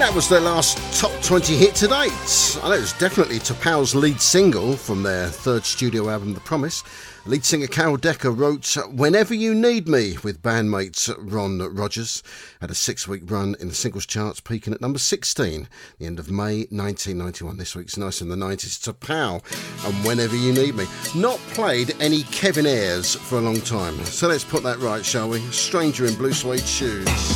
That was their last top 20 hit to date. I know it was definitely T'Pau's lead single from their third studio album, The Promise. Lead singer Carol Decker wrote Whenever You Need Me with bandmate Ron Rogers. Had a 6-week run in the singles charts, peaking at number 16, the end of May 1991. This week's Nice in the 90s, T'Pau and Whenever You Need Me. Not played any Kevin Ayers for a long time. So let's put that right, shall we? Stranger in Blue Suede Shoes.